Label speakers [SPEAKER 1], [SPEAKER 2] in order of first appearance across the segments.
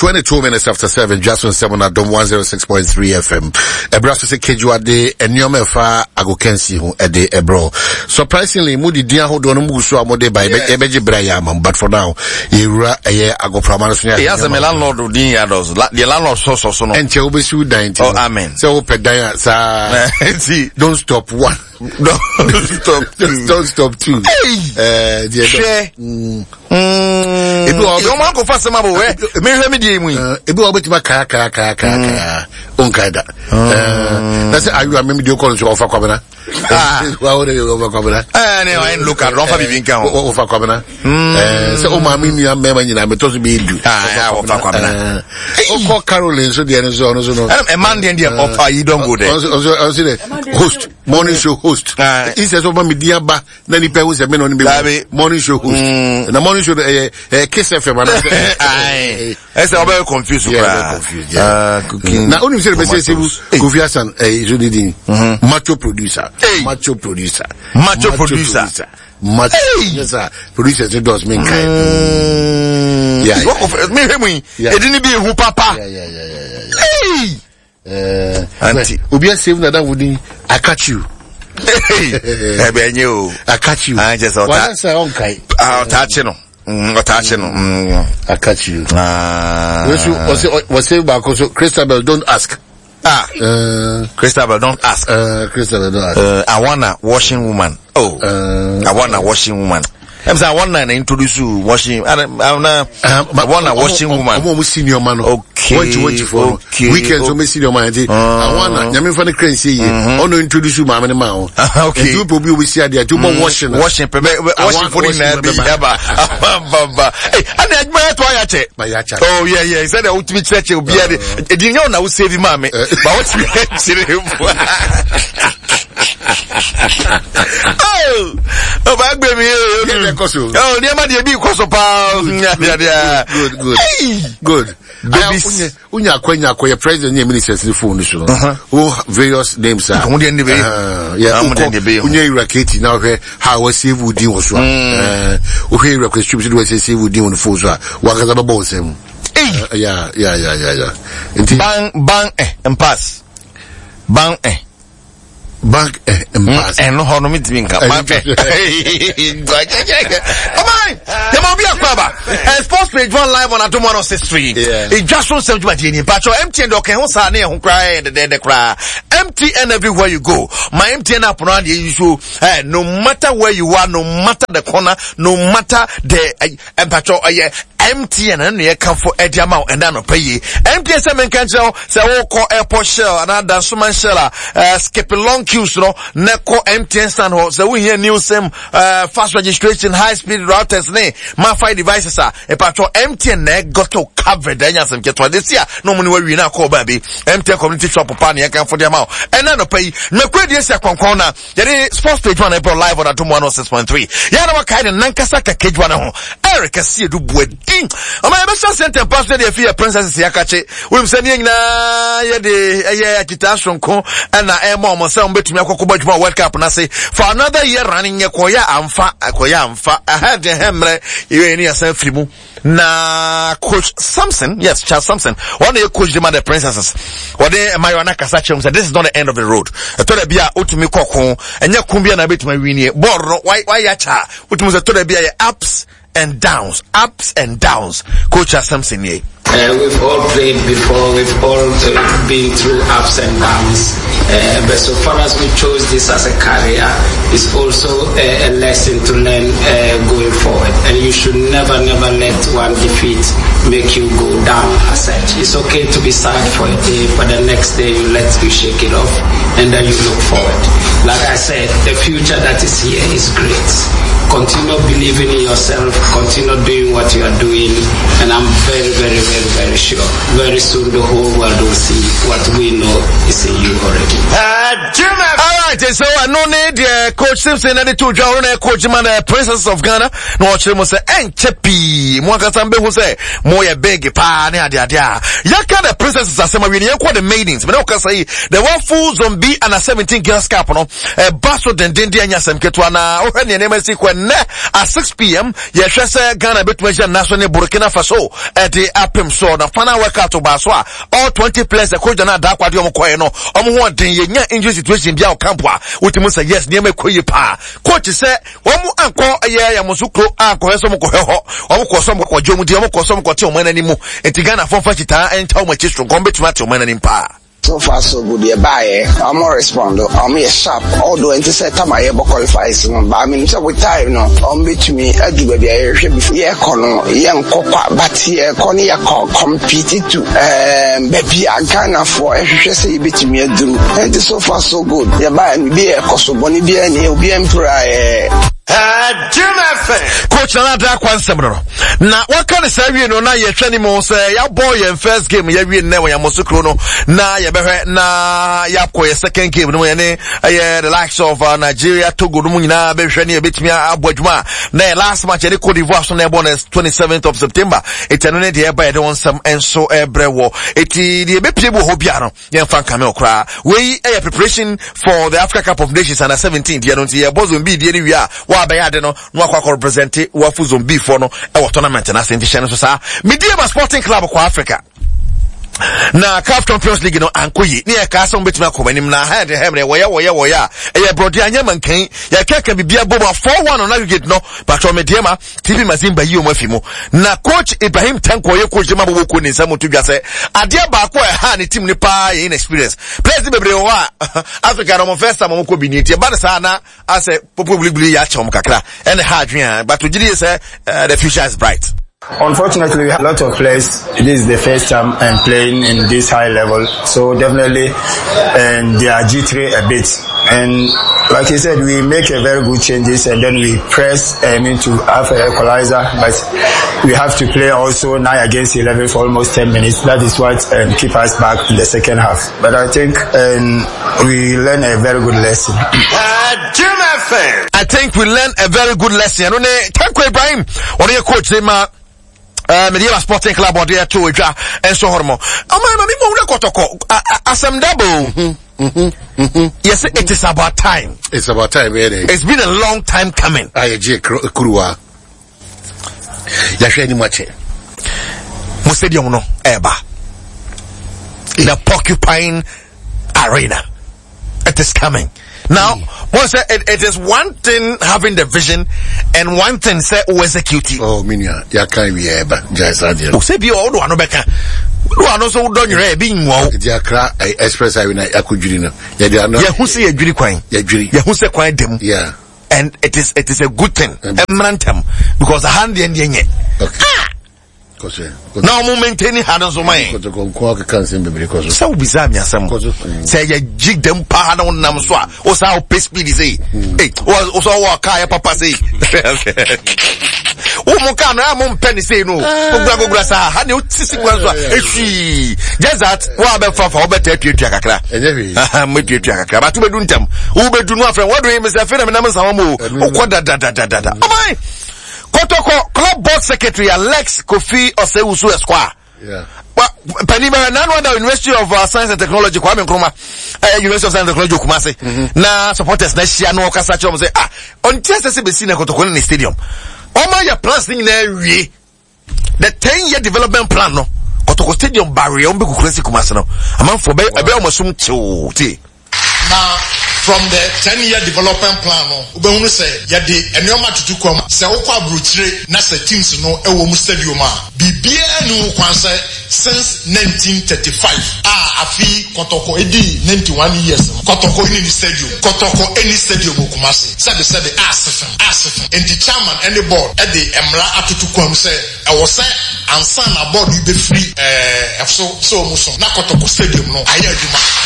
[SPEAKER 1] 22 minutes after 7, Jason 7 at 106.3 FM. Ebraso se kejuade enyome fa agokensi hu ede ebro. Surprisingly, mudi dia ho do no muso amode ba ebeje braya mam, but for now, yura eye agopramano so nya.
[SPEAKER 2] Yes, me landlord din ya dos. The landlord so no.
[SPEAKER 1] Enche obesu dan.
[SPEAKER 2] Oh, amen.
[SPEAKER 1] So pedan sa don't stop one. Don't stop two.
[SPEAKER 2] Share. Ebi o go fast ma bo we me hwe me die mu
[SPEAKER 1] ebi o betima ka onkaida na say ayu amemi de call so ofa kwabena wa o de ofa kwabena
[SPEAKER 2] ne I look at don't be nkan
[SPEAKER 1] ofa kwabena say o ma mi nua mema nyina me to so be edu
[SPEAKER 2] ofa kwabena
[SPEAKER 1] o call Caroline so de no
[SPEAKER 2] a man de ofa you don't go there
[SPEAKER 1] on say host morning show host he says over media ba na ni pe wo se me no be morning show host na morning show Kiss FM
[SPEAKER 2] I say about confused
[SPEAKER 1] cooking na only say be say Kofi Hassan jodidi macho producer yes sir producers it does mean kind
[SPEAKER 2] it didn't be who papa
[SPEAKER 1] auntie obi save na that would I catch you
[SPEAKER 2] I
[SPEAKER 1] catch you
[SPEAKER 2] I just touch I
[SPEAKER 1] catch you. Was say back also Christabel don't ask.
[SPEAKER 2] Christabel don't ask.
[SPEAKER 1] Christabel don't ask.
[SPEAKER 2] I want a washing woman. I want a washing woman. I want to introduce you washing. I want a washing woman.
[SPEAKER 1] I'm senior man.
[SPEAKER 2] Okay.
[SPEAKER 1] What for? Weekends so senior man. I want to. I'm crazy. I want to introduce you, mama and mama.
[SPEAKER 2] Okay.
[SPEAKER 1] You probably will see there. Do more washing.
[SPEAKER 2] Washing for the Hey, and I admire to oh yeah. He said the ultimate church will be at it. You know now save him, mommy. But what's oh, back baby. Oh, near my dear, because of
[SPEAKER 1] good. Unya kwenya kwa president nye ministers ni phone so. Various names are. Unya iraketi now how we save would do so. Okay, request we save would do on the phone so. Wakaza ba boss em. Yeah.
[SPEAKER 2] Bang and pass. Bang
[SPEAKER 1] Bank and pass.
[SPEAKER 2] And no honor me to me. Come on. There might be a club. And sports page 1 live on Atom 106.3. It just won't sell you my genie. But your MTN okay, who's on there who cry and the cry. MTN everywhere you go. My MTN app around the issue. No matter where you are, no matter the corner, no matter the MTN and you come for a amount and then pay ye. MTN seven can tell say call airport shell and other suman sheller skip long queues no neko MTN stand ho so we hear new same fast registration high speed routers ne MiFi devices are a patro MTN ne got to cover the anyasem get this year no money we na call baby MTN community shop pa na can for the amount and then pay me kwedi ese konkona yere sports page 1 April live on Atom 106.3 ya na wakai na nankasa ka kejwa na ho Eric see do buedi ama ya besa center pastor de fear princess yakache we mse ni nyina ye de akita sonko na mo se betumi akokoba djuma World Cup na say for another year running yekoya amfa ahead the hemre you ni asan frimu na coach Samson Charles Samson one day coach the princesses one day Mariana Kasache said this is not the end of the road to the bia utumi kokon enye kumbia na betumi win ball no why ya cha utumi se to the bia ups and downs coach Samson ye
[SPEAKER 3] we've all played before, we've all been through ups and downs, but so far as we chose this as a career, it's also a lesson to learn going forward, and you should never let one defeat make you go down as such. It's okay to be sad for a day, but the next day you shake it off, and then you look forward. Like I said, the future that is here is great. Continue believing in yourself, continue doing what you are doing, and I'm very sure very soon the whole world will see what we know is in you already.
[SPEAKER 2] All right. Alright, so I know need Coach Simpson and the two John Coach Man Princess of Ghana. No watch them say Enchepi. Mwakasambe who say Moya big pa ne adia. Yaka the princesses are some really the maidens. But okay say the one full zombie and a 17 girls cap no. Basso den Dindia Nyasem Ketwana. Oh any name see when at 6 p.m. Yesha say Ghana between national Burkina Faso at the Apim so na final workout to Baswa. All 20 players the coach na da kwadi omo no. Omo one den yenya injury situation bia o kampwa. Uti say yes nieme koyi pa. Coach say omo anko ya musukro anko so mo ko ho. Omo ko so mo ko jomu di omo ko so mo ko ti omo na nimu. Enti Ghana for chita enta omo chistro gombe tumati omo na nimpa.
[SPEAKER 4] So far so good, yeah, bye. I'm more respond. I'm here sharp. Although into set time I ever qualifies, but I mean, so with time, no. Bet me, I do baby. I before yeah, young copa, but yeah, Connie, competed to baby. I can't afford. I should say, bet me, I do. And so far so good. Yeah, bye. Me be a cost of money, be an emperor.
[SPEAKER 2] Coach Nana Kwansabro. Now, what kind of say you know now you're training more say your boy in first game, you never Yamusukrono, na ya behe na yapko your second game, no the likes of Nigeria, Togo, Muna, Beshani, a bit me Abwajma. Na last match, the Cote d'Ivoire on airborne is 27th of September. It's an idea by the one some and so ebrewo. It's the Bepibu Hobiano, young fan Camel Cra. We a preparation for the Africa Cup of Nations under 17. You don't see a bosom be the area. Bayade no kwa represent wafu zombi for no e tournament na senvision so sa Media Sporting Club kwa Africa na CAF Champions League no ankoyi ne ka so betima komanim na ha de hemre woya e brodi anya mankan ya keka bibia boma 4-1 on aggregate no patro Mediema TV Mazimba yi o mafimo na coach Ibrahim Tanko ye coach ma bobo ko ni nsam to dwa se ade ba ko e ha ne team ni pa in experience president bebre ho a Africa no mo first time mo ko bi ni tie ba sa na ase popobli ya chom kakra and ha adwen but ojiri say the future is bright.
[SPEAKER 5] Unfortunately, we have a lot of players. This is the first time I'm playing in this high level, so definitely, and they are jittery a bit. And like you said, we make a very good changes, and then we press into have an equalizer. But we have to play also 9 against 11 for almost 10 minutes. That is what keep us back in the second half. But I think we learn a very good lesson.
[SPEAKER 2] I think we learn a very good lesson. Tanko Ibrahim, what are your coach Zema? Media Sporting Club or there too, and so on. Asam double. Yes, it is about time.
[SPEAKER 1] It's about time, really.
[SPEAKER 2] It's been a long time coming.
[SPEAKER 1] Kurua. Yasheni Mache.
[SPEAKER 2] Musedium no, Eba. In a porcupine arena. It is coming. Now, once it is one thing having the vision and one thing say execute.
[SPEAKER 1] Oh, minya, ya kai we eba, jaisa.
[SPEAKER 2] O se bi o do anobeka. Do ano so do nyere bi nwo.
[SPEAKER 1] Dia kra express I na akudwiri no. Ya dia no.
[SPEAKER 2] Ya hu se adwiri kwan.
[SPEAKER 1] Ya dwiri.
[SPEAKER 2] Ya hu se kwan dem.
[SPEAKER 1] Yeah.
[SPEAKER 2] And it is a good thing. Emrantem because the hand the enye.
[SPEAKER 1] Okay.
[SPEAKER 2] Now mo maintaining hand on so mine. So bizarre me asem. Say ya jig dem pa na nam so a. O sa o pace speed say. Hey, o so wa car papa say. O mo ka na mo pen say no. Gugura sa ha ne o tisi kwa so. Ehwi. Just that wa be fa o better tuatua kakra.
[SPEAKER 1] Enyewi.
[SPEAKER 2] Mo tuatua kakra. But we do ntam. O be du no afre. What do you say fe na me na me sa mo. O koda da. Amai. Kotoko Club Board Secretary Alex Kofi Osewusu Esquire.
[SPEAKER 1] Yeah.
[SPEAKER 2] But Panima Nanwanda University of Science and Technology Kwame Nkrumah University of Science and Technology Kumasi. Na supporters na shia no kasa chom say on TSS be seen Kotoko in the stadium. Oma ya plans thing na wie. The 10-year development plan no. Kotoko Stadium barrier on be kukresi Kumasi no. Amanfo be omasum ti.
[SPEAKER 6] Now from the 10-year development plan no ubehunu say yade enioma tutukom say okwa bruchire na say teams no ewo mu stadium a bibia enu kwan say since 1935 afi Kotoko edi 91 years Kotoko in the stadium Kotoko any stadium Kumasi sabe asifin and the chairman and the board at the emra atutukom say ewo say ansa na board you be free so muso na Kotoko stadium no aye aduma.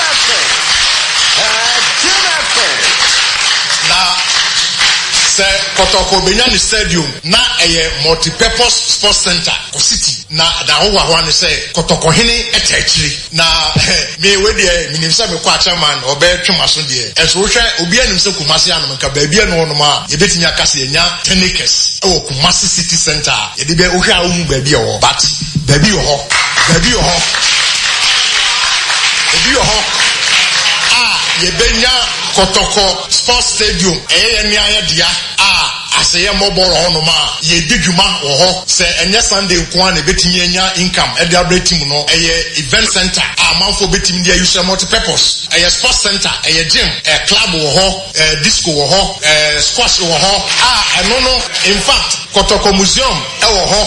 [SPEAKER 6] Say Kotoko Benyani Stadium na multi-purpose sports center city na ho say Kotoko hini etechiri na me we de minimsa me kwa chairman obetwe maso de eso hwe obi anim se Kumasi anum ka ba bia no no ma ye betimi akase enya tenikers e wo Kumasi city center ye de be hwe a mu ba bia wo but ba bia ho ye benya Kotoko sports stadium eni ayadia aseye mobile honoma ye bidwuma wo ho se enye Sunday nko na betimi enya income e de abretim no event center amanfo betimi dia use multi-purpose sports center gym club wo ho disco wo ho squash wo ho eno no in fact Kotoko museum wo ho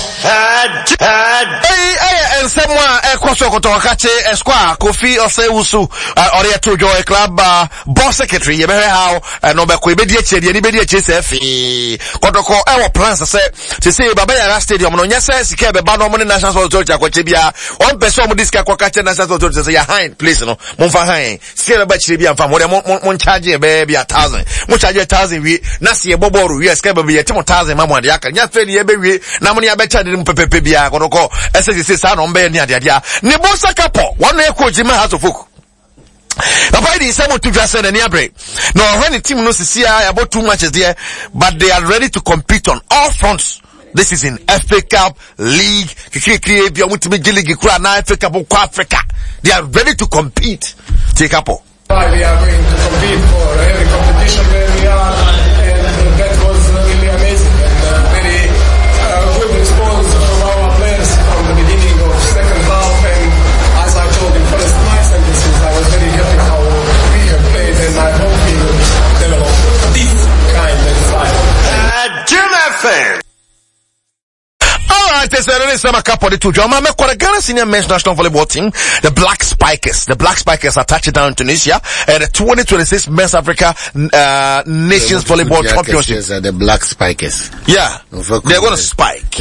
[SPEAKER 2] someone kwaso Kotoko kache square Kofi Osewusu ore to joy club boss secretary ye be how no be ko be die chede ni be die chese Kotoko ewo plans say baba yara stadium no nya say sika be ba no mo national authority akwache bia on person mo diska kwa kache national authority say ya hind place no mo fa hind sika be chire bia mfa mo charge be bia 1000 mo charge 1000 wi na se ye boboru wi sika be bia 1000 ma mo ade aka nya fe ni ye be wi na mo ya be charge ni pepepe bia Kotoko say sa no mbe ni ade ade ni bo saka po one e ko jima ha to folk Papa is able to just send any break. No, when the team knows about 2 matches there, but they are ready to compete on all fronts. This is in FA Cup, League, FA Cup, Africa. They are ready to compete. Take up.
[SPEAKER 7] We are going to compete for every competition where we are, and that was really amazing and very good response from our players from the beginning of second half. And as I told in first my sentences, I was very happy how we have played, and I hope we will develop this kind of style.
[SPEAKER 2] Jim FM. Alright, there's a summer cup on the two drama. Ghana senior men's national volleyball team, the Black Spikers. The Black Spikers are touching down in Tunisia at the 2026 Men's Africa Nations Volleyball Championship.
[SPEAKER 1] The Black Spikers.
[SPEAKER 2] Yeah, they're going to spike.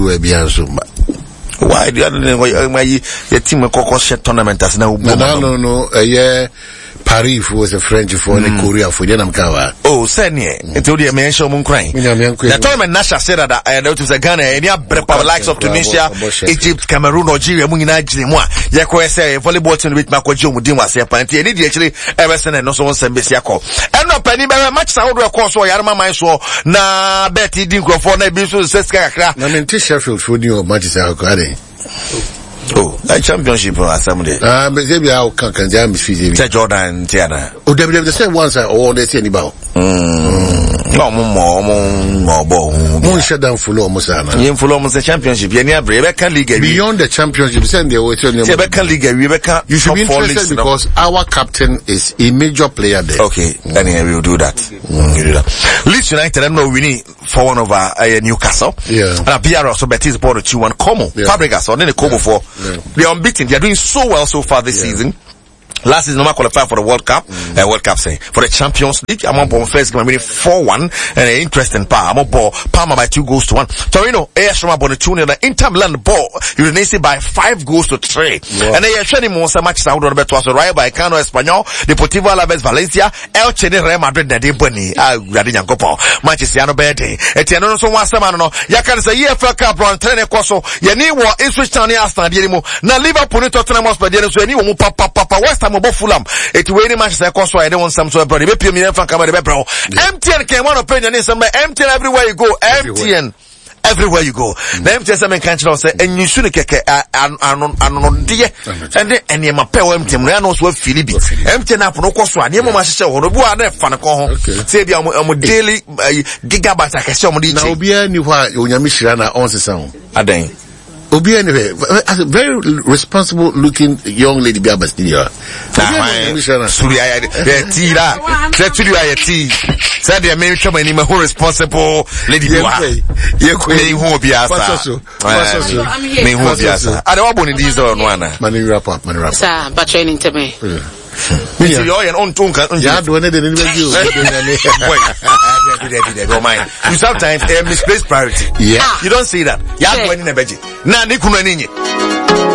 [SPEAKER 2] Why do you team tournament as now?
[SPEAKER 1] No. Yeah. Paris was a French for the Korea for Yanamkawa.
[SPEAKER 2] Oh, Sanye, until the mention Munkrain. The tournament Nasha said that there was a Ghana and the likes of Tunisia, Egypt, Cameroon, Algeria, Munina, Jimwa. Yako say volleyball team with Makojo Mudima Serpent, and immediately Everson and also Sembesiako. And no penny match out of course or Yarma Maiso, na Betty Dinko for Nebusu Seska.
[SPEAKER 1] I mean, Sheffield for New Manchester Alcade.
[SPEAKER 2] Oh, a championship or somebody.
[SPEAKER 1] But maybe I'll come and jam
[SPEAKER 2] Jordan Tiana.
[SPEAKER 1] Oh, the same ones are all they say about.
[SPEAKER 2] No more.
[SPEAKER 1] Shut down for Musana.
[SPEAKER 2] You follow the championship. Rebecca League.
[SPEAKER 1] Beyond the championship, send the
[SPEAKER 2] Rebecca League. Rebecca.
[SPEAKER 1] You should be interested because our captain is a major player there.
[SPEAKER 2] Okay, then we will do that. Leeds United, I'm not winning for one of our Newcastle. Yeah. And a PR also Betis bought a 2-1 Como. Fabregas or then a Como for. They are unbeaten. They are doing so well so far this season. Last season, no qualified for the World Cup, for the Champions League. I'm on first game, 4-1, and an interesting part. I'm on Parma by 2-1. Torino, AS Roma on the 2-0, Inter Milan ball, Udinese by 5-3. And they are training more matches out of the better was Rayo Vallecano, Espanyol, Deportivo Alaves, Valencia, Elche, Real Madrid, de Boni, Gradina Gopo, Manchester United, Etienne, so one semana, Yakan say, EFL Cup run, Trene Koso, Yani war, Ipswich Town, Aston, Diemo, now Liverpool, Tottenham, Hotspur, any woman, Papa, West Ham, Fulham. It's way much that cost why I don't want some sort of body. MTN came on opinion in some MTN everywhere you go. MTN. Everywhere you go. The MTN some country say and you should get and you map MTN. I know what Philippi. MTN up no cost one. You must show what are fan say the daily gigabyte I can show me.
[SPEAKER 1] Now be anywhere you Mishirana on the sound.
[SPEAKER 2] Adeng.
[SPEAKER 1] Obi anyway, a very responsible looking young lady Biaba Studio.
[SPEAKER 2] Said the American man who responsible lady Biaba. I don't want to these on one.
[SPEAKER 1] Money wrap up.
[SPEAKER 8] Sir, but training to me.
[SPEAKER 2] You sometimes misplace priority.
[SPEAKER 1] Yeah.
[SPEAKER 2] You don't see that. You have to win in a budget. Now,